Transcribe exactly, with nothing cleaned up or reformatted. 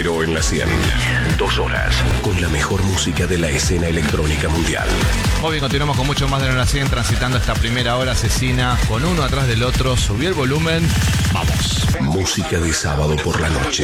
Cero en la cien. Dos horas con la mejor música de la escena electrónica mundial. Muy bien, continuamos con mucho más de la cien, transitando esta primera hora asesina con uno atrás del otro. Subió el volumen. Vamos. Música de sábado por la noche.